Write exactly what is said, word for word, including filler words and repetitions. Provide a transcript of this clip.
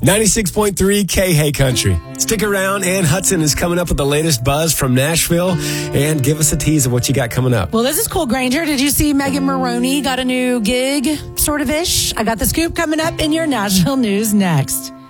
ninety-six point three K Hey Country. Stick around. Ann Hudson is coming up with the latest buzz from Nashville. And give us a tease of what you got coming up. Well, this is cool, Granger. Did you see Megan Maroney got a new gig, sort of ish? I got the scoop coming up in your Nashville news next.